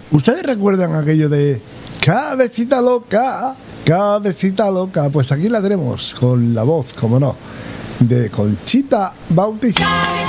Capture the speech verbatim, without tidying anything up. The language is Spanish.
¿Ustedes recuerdan aquello de cabecita loca, cabecita loca? Pues aquí la tenemos con la voz, como no, de Conchita Bautista.